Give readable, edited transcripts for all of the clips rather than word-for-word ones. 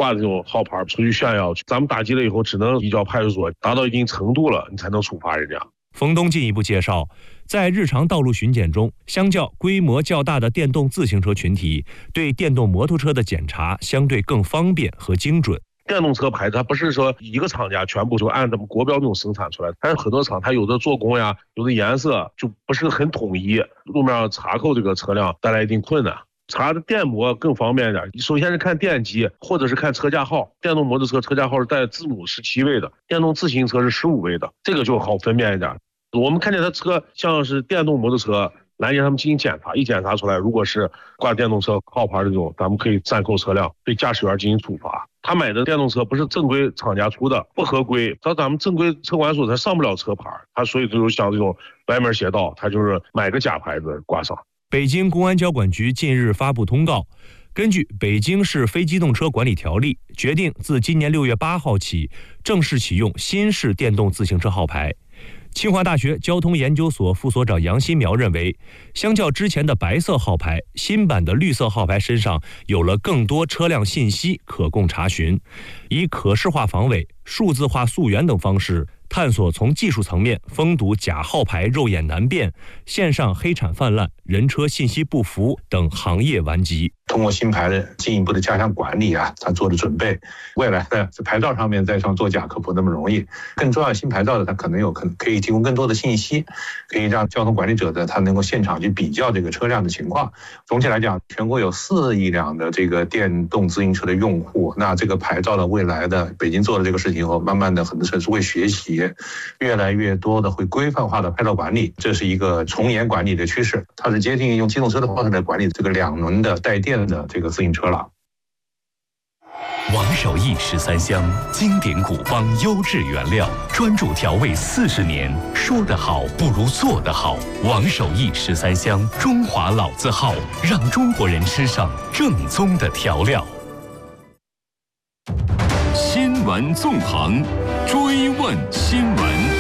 挂这种号牌出去炫耀，咱们打击了以后只能移交派出所，达到一定程度了，你才能处罚人家。 冯东进一步介绍，在日常道路巡检中，相较规模较大的电动自行车群体，对电动摩托车的检查相对更方便和精准。 电动车牌它不是说一个厂家全部就按咱们国标那种生产出来，但是很多厂它有的做工呀，有的颜色就不是很统一，路面上查扣这个车辆带来一定困难。查的电摩更方便一点，首先是看电机或者是看车架号，电动摩托车车架号是带字母17位的，电动自行车是15位的，这个就好分辨一点。我们看见他车像是电动摩托车，拦截他们进行检查，一检查出来，如果是挂电动车号牌这种，咱们可以暂扣车辆，对驾驶员进行处罚。他买的电动车不是正规厂家出的，不合规，到咱们正规车管所他上不了车牌，他所以就像这种歪门邪道，他就是买个假牌子挂上。 北京公安交管局近日发布通告，根据《北京市非机动车管理条例》，决定自今年6月8号起正式启用新式电动自行车号牌。清华大学交通研究所副所长杨新苗认为，相较之前的白色号牌，新版的绿色号牌身上有了更多车辆信息可供查询，以可视化防伪、数字化溯源等方式，探索从技术层面封堵假号牌肉眼难辨、线上黑产泛滥、人车信息不符等行业顽疾。 通过新牌的进一步的加强管理他做的准备，未来的牌照上面再上作假可不那么容易。更重要，新牌照的它可以提供更多的信息，可以让交通管理者他能够现场去比较这个车辆的情况。总体来讲，全国有4亿辆的这个电动自行车的用户，那这个牌照的未来的北京做了这个事情后，慢慢的很多城市会学习，越来越多的会规范化的牌照管理，这是一个从严管理的趋势。它是接近用机动车的方式来管理这个2轮的带电的这个自行车了。 王守义13香，经典古方，优质原料，专注调味40年。说得好不如做得好。王守义13香，中华老字号，让中国人吃上正宗的调料。新闻纵横，追问新闻。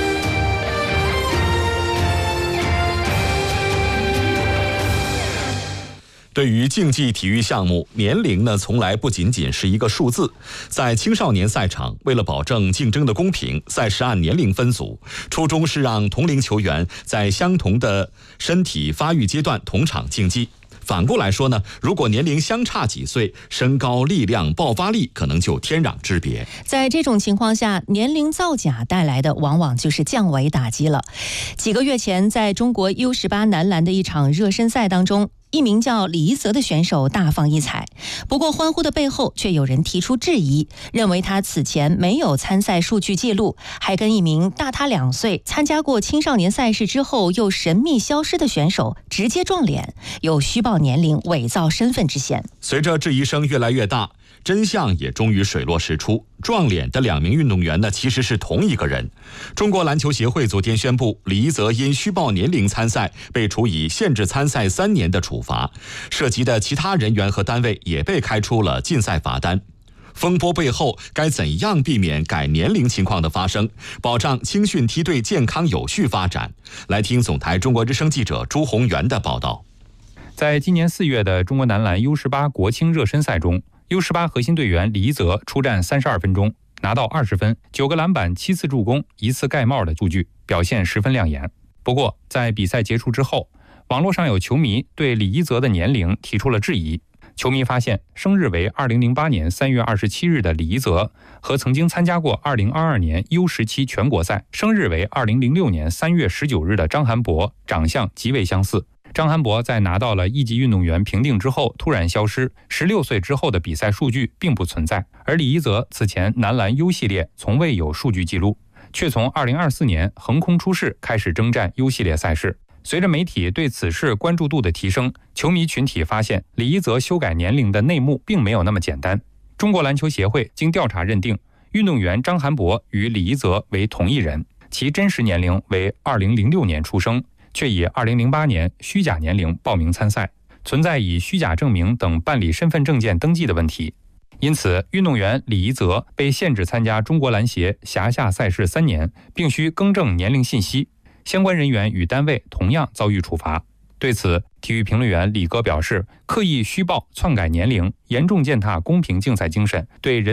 对于竞技体育项目，年龄呢从来不仅仅是一个数字。在青少年赛场，为了保证竞争的公平，赛事按年龄分组，初衷是让同龄球员在相同的身体发育阶段同场竞技。反过来说呢，如果年龄相差几岁，身高、力量、爆发力可能就天壤之别。 在这种情况下，年龄造假带来的往往就是降维打击了。几个月前，在中国 U18 男篮的一场热身赛当中，一名叫李一泽的选手大放异彩，不过欢呼的背后却有人提出质疑，认为他此前没有参赛数据记录，还跟一名大他2岁、参加过青少年赛事之后又神秘消失的选手直接撞脸，有虚报年龄、伪造身份之嫌。 随着质疑声越来越大，真相也终于水落石出，撞脸的2名运动员呢，其实是同一个人。中国篮球协会昨天宣布，李一泽因虚报年龄参赛，被处以限制参赛3年的处罚，涉及的其他人员和单位也被开出了禁赛罚单。风波背后，该怎样避免改年龄情况的发生，保障青训梯队健康有序发展？来听总台中国之声记者朱宏元的报道。 在今年4月的中国男篮 U18 国青热身赛中，U18 核心队员李一泽出战32分钟，拿到20分、9个篮板、7次助攻、1次盖帽的数据，表现十分亮眼。不过，在比赛结束之后，网络上有球迷对李一泽的年龄提出了质疑。球迷发现，生日为2008年3月27日的李一泽和曾经参加过2022年 U17 全国赛、生日为2006年3月19日的张涵博长相极为相似。张涵博在拿到了一级运动员评定之后突然消失，16岁之后的比赛数据并不存在。而李一泽此前男篮 U 系列从未有数据记录，却从2024年横空出世开始征战 U 系列赛事。随着媒体对此事关注度的提升，球迷群体发现李一泽修改年龄的内幕并没有那么简单。中国篮球协会经调查认定，运动员张涵博与李一泽为同一人，其真实年龄为2006年出生，却以2008年虚假年龄报名参赛，存在以虚假证明等办理身份证件登记的问题。因此，运动员李一泽被限制参加中国篮协辖下赛事3年，并需更正年龄信息。相关人员与单位同样遭遇处罚。对此，体育评论员李哥表示，刻意虚报、篡改年龄，严重践踏公平竞赛精神，对人